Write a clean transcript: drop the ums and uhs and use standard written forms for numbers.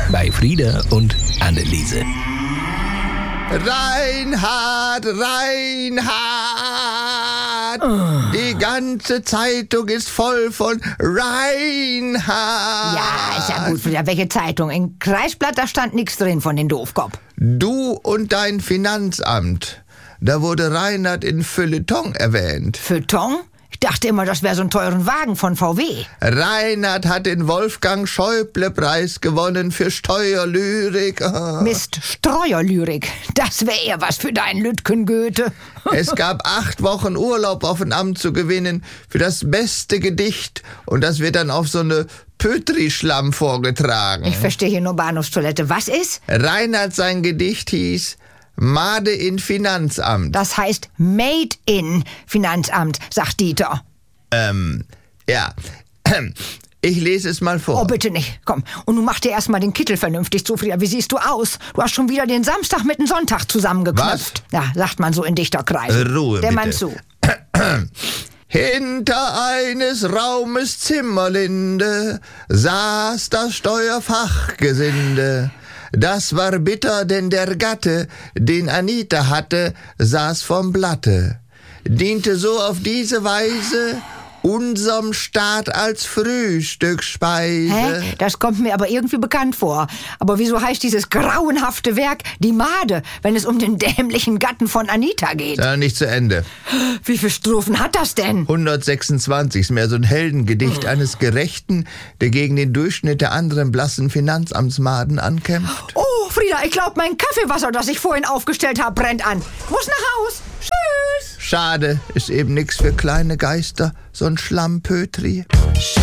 bei Frieda und Anneliese. Reinhard! Die ganze Zeitung ist voll von Reinhard. Ja, ist ja gut. Frieda, welche Zeitung? Im Kreisblatt, da stand nichts drin von den Doofkopf. Du und dein Finanzamt. Da wurde Reinhard in Feuilleton erwähnt. Feuilleton? Ich dachte immer, das wäre so ein teuren Wagen von VW. Reinhard hat den Wolfgang Schäuble-Preis gewonnen für Steuerlyrik. Mist, Streuerlyrik. Das wäre eher was für deinen Lütgen Goethe. Es gab 8 Wochen Urlaub auf ein Amt zu gewinnen für das beste Gedicht. Und das wird dann auf so eine Pötri-Schlamm vorgetragen. Ich verstehe hier nur Bahnhofstoilette. Was ist? Reinhard, sein Gedicht hieß Made in Finanzamt. Das heißt Made in Finanzamt, sagt Dieter. Ja. Ich lese es mal vor. Oh, bitte nicht. Komm. Und nun mach dir erstmal den Kittel vernünftig zu, Frieda. Wie siehst du aus? Du hast schon wieder den Samstag mit dem Sonntag zusammengeknüpft. Was? Ja, sagt man so in Dichterkreisen. Ruhe, Der bitte. Mann zu. Hinter eines Raumes Zimmerlinde saß das Steuerfachgesinde. Das war bitter, denn der Gatte, den Anita hatte, saß vom Blatte. Diente so auf diese Weise unserem Staat als Frühstücksspeise. Hä? Das kommt mir aber irgendwie bekannt vor. Aber wieso heißt dieses grauenhafte Werk die Made, wenn es um den dämlichen Gatten von Anita geht? Ja, nicht zu Ende. Wie viele Strophen hat das denn? 126 ist mehr so ein Heldengedicht eines Gerechten, der gegen den Durchschnitt der anderen blassen Finanzamtsmaden ankämpft. Oh, Frieda, ich glaube, mein Kaffeewasser, das ich vorhin aufgestellt habe, brennt an. Muss nach Haus. Tschüss. Schade, ist eben nix für kleine Geister, so ein Schlammpötri.